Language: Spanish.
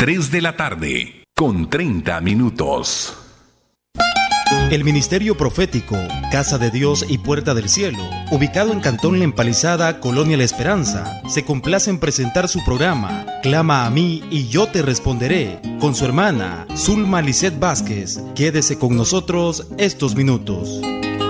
3 de la tarde, con 30 minutos. El Ministerio Profético, Casa de Dios y Puerta del Cielo, ubicado en Cantón La Empalizada, Colonia La Esperanza, se complace en presentar su programa Clama a mí y yo te responderé, con su hermana Zulma Lisset Vázquez. Quédese con nosotros estos minutos.